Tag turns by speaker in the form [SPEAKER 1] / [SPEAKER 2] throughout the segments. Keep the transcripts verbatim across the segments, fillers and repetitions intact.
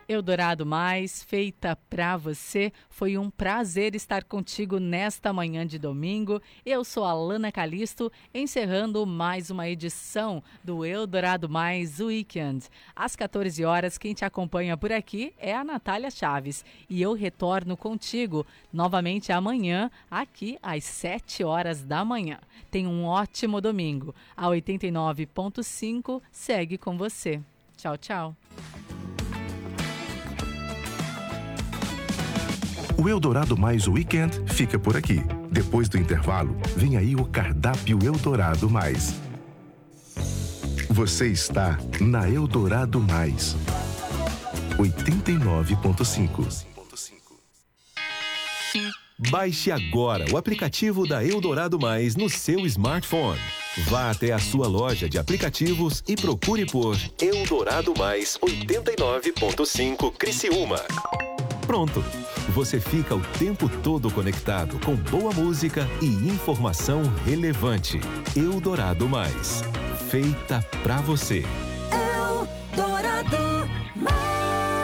[SPEAKER 1] Eldorado Mais, feita pra você. Foi um prazer estar contigo nesta manhã de domingo. Eu sou a Lana Calisto, encerrando mais uma edição do Eldorado Mais Weekend. Às quatorze horas, quem te acompanha por aqui é a Natália Chaves. E eu retorno contigo novamente amanhã, aqui às sete horas da manhã. Tenha um ótimo domingo. A oitenta e nove ponto cinco segue com você. Tchau, tchau.
[SPEAKER 2] O Eldorado Mais Weekend fica por aqui. Depois do intervalo, vem aí o cardápio Eldorado Mais. Você está na Eldorado Mais. oitenta e nove ponto cinco.
[SPEAKER 3] Baixe agora o aplicativo da Eldorado Mais no seu smartphone. Vá até a sua loja de aplicativos e procure por Eldorado Mais oitenta e nove ponto cinco Criciúma. Pronto! Você fica o tempo todo conectado com boa música e informação relevante. Eldorado Mais. Feita pra você.
[SPEAKER 4] Eldorado Mais.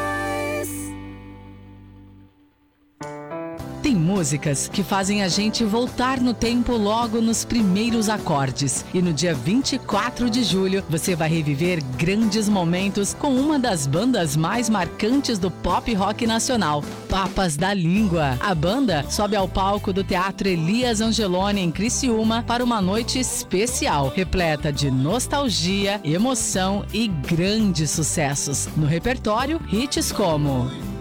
[SPEAKER 1] Tem músicas que fazem a gente voltar no tempo logo nos primeiros acordes. E no dia vinte e quatro de julho, você vai reviver grandes momentos com uma das bandas mais marcantes do pop rock nacional, Papas da Língua. A banda sobe ao palco do Teatro Elias Angeloni em Criciúma para uma noite especial, repleta de nostalgia, emoção e grandes sucessos. No repertório, hits como